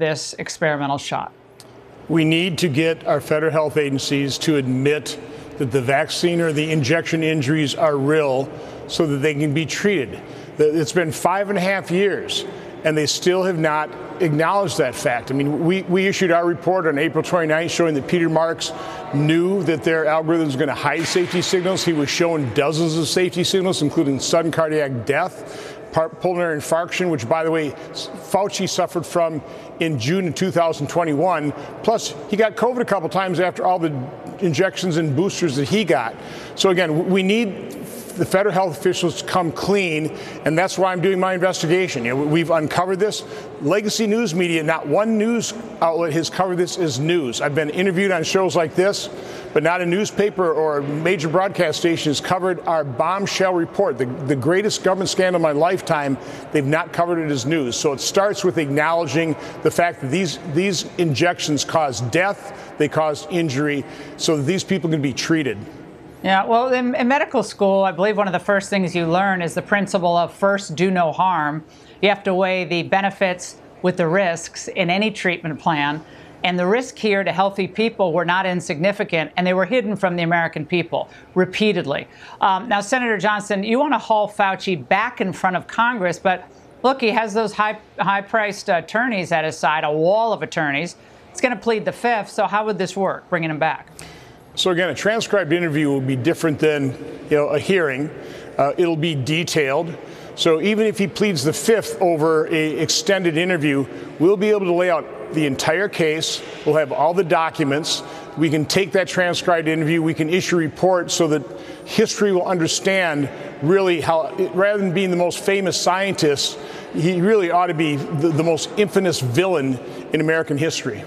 this experimental shot? We need to get our federal health agencies to admit that the vaccine or the injection injuries are real so that they can be treated. It's been 5.5 years, and they still have not acknowledged that fact. I mean, we issued our report on April 29th showing that Peter Marks knew that their algorithm was going to hide safety signals. He was shown dozens of safety signals, including sudden cardiac death, pulmonary infarction, which, by the way, Fauci suffered from in June of 2021. Plus, he got COVID a couple times after all the injections and boosters that he got. So again, we need the federal health officials to come clean, and that's why I'm doing my investigation. You know, we've uncovered this. Legacy news media, not one news outlet has covered this as news. I've been interviewed on shows like this, but not a newspaper or a major broadcast station has covered our bombshell report, the greatest government scandal of my lifetime. They've not covered it as news. So it starts with acknowledging the fact that these injections cause death, they cause injury, so that these people can be treated. Yeah, well, in medical school, I believe one of the first things you learn is the principle of first do no harm. You have to weigh the benefits with the risks in any treatment plan. And the risk here to healthy people were not insignificant, and they were hidden from the American people repeatedly. Now, Senator Johnson, you want to haul Fauci back in front of Congress, but look, he has those high-priced attorneys at his side, a wall of attorneys. He's going to plead the fifth, so how would this work, bringing him back? So again, a transcribed interview will be different than a hearing. It'll be detailed. So even if he pleads the fifth over an extended interview, we'll be able to lay out the entire case. We'll have all the documents. We can take that transcribed interview. We can issue a report so that history will understand really how, rather than being the most famous scientist, he really ought to be the most infamous villain in American history.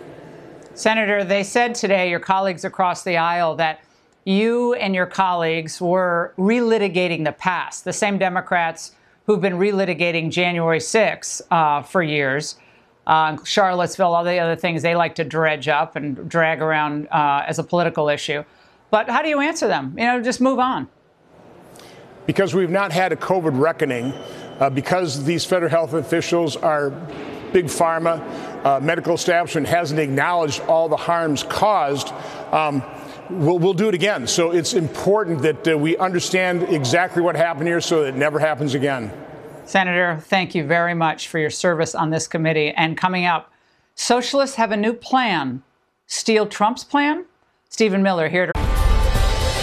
Senator, they said today, your colleagues across the aisle, that you and your colleagues were relitigating the past, the same Democrats who've been relitigating January 6th for years, Charlottesville, all the other things they like to dredge up and drag around as a political issue. But how do you answer them? Just move on. Because we've not had a COVID reckoning, because these federal health officials are big pharma, medical establishment hasn't acknowledged all the harms caused, we'll do it again. So it's important that we understand exactly what happened here so that it never happens again. Senator, thank you very much for your service on this committee. And coming up, socialists have a new plan. Steal Trump's plan? Stephen Miller here to